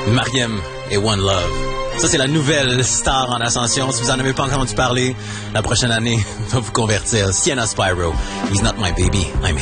Mariem et One Love. Ça, c'est la nouvelle star en ascension. Si vous en avez pas encore entendu parler, la prochaine année va vous convertir. Sienna Spyro. He's not my baby, I'm